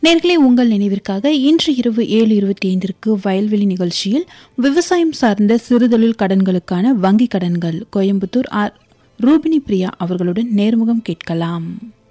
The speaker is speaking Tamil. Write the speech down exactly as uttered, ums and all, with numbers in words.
நேர்களே, உங்கள் நினைவிற்காக இன்று இரவு ஏழு இருபத்தி ஐந்திற்கு வயல்வெளி நிகழ்ச்சியில் விவசாயம் சார்ந்த சிறுதொழில் கடன்களுக்கான வங்கி கடன்கள் கோயம்புத்தூர் ஆர் ரூபினி பிரியா அவர்களுடன் நேர்முகம் கேட்கலாம்.